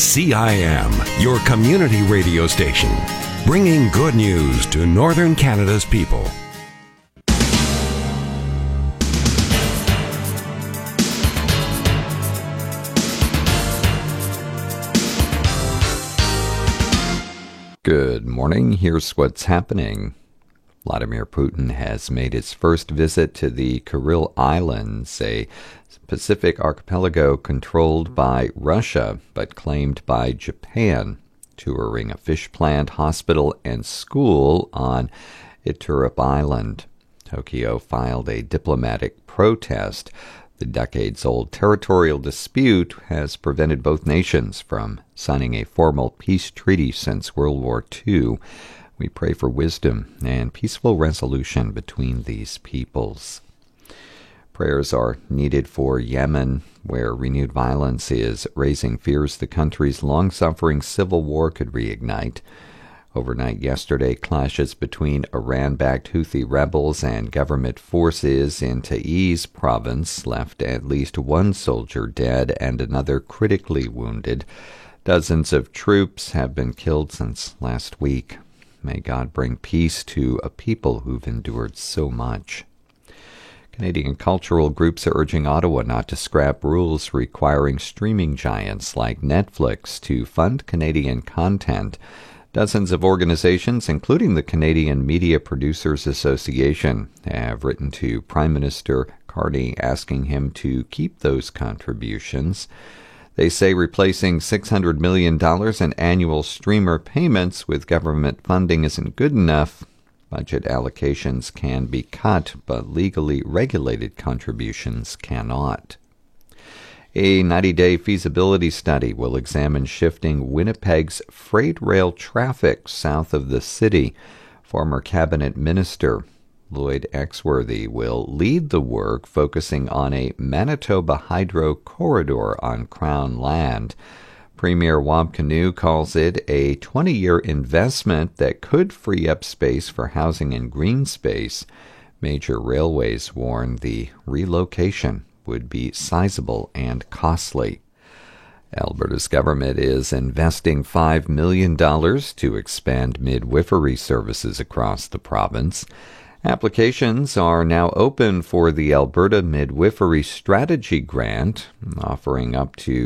CIM, your community radio station, bringing good news to Northern Canada's people. Good morning. Here's what's happening. Vladimir Putin has made his first visit to the Kuril Islands, a Pacific archipelago controlled by Russia but claimed by Japan, touring a fish plant, hospital, and school on Iturup Island. Tokyo filed a diplomatic protest. The decades-old territorial dispute has prevented both nations from signing a formal peace treaty since World War II. We pray for wisdom and peaceful resolution between these peoples. Prayers are needed for Yemen, where renewed violence is raising fears the country's long-suffering civil war could reignite. Overnight yesterday, clashes between Iran-backed Houthi rebels and government forces in Taiz province left at least one soldier dead and another critically wounded. Dozens of troops have been killed since last week. May God bring peace to a people who've endured so much. Canadian cultural groups are urging Ottawa not to scrap rules requiring streaming giants like Netflix to fund Canadian content. Dozens of organizations, including the Canadian Media Producers Association, have written to Prime Minister Carney asking him to keep those contributions. They say replacing $600 million in annual streamer payments with government funding isn't good enough. Budget allocations can be cut, but legally regulated contributions cannot. A 90-day feasibility study will examine shifting Winnipeg's freight rail traffic south of the city. Former cabinet minister Lloyd Exworthy will lead the work, focusing on a Manitoba hydro corridor on Crown land. Premier Wab Kinew calls it a 20-year investment that could free up space for housing and green space. Major railways warn the relocation would be sizable and costly. Alberta's government is investing $5 million to expand midwifery services across the province. Applications are now open for the Alberta Midwifery Strategy Grant, offering up to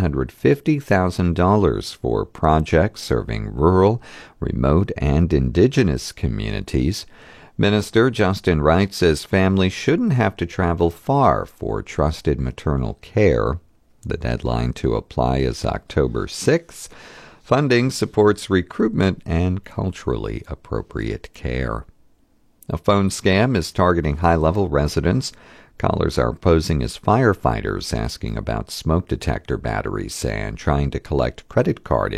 $750,000 for projects serving rural, remote, and Indigenous communities. Minister Justin Wright says families shouldn't have to travel far for trusted maternal care. The deadline to apply is October 6th. Funding supports recruitment and culturally appropriate care. A phone scam is targeting high-level residents. Callers are posing as firefighters, asking about smoke detector batteries and trying to collect credit card